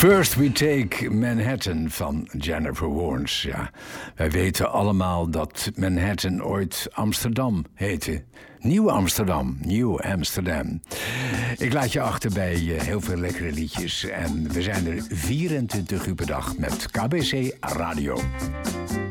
First We Take Manhattan van Jennifer Warnes. Ja, wij weten allemaal dat Manhattan ooit Amsterdam heette. Nieuw Amsterdam, Nieuw Amsterdam. Ik laat je achter bij heel veel lekkere liedjes. En we zijn er 24 uur per dag met KBC Radio.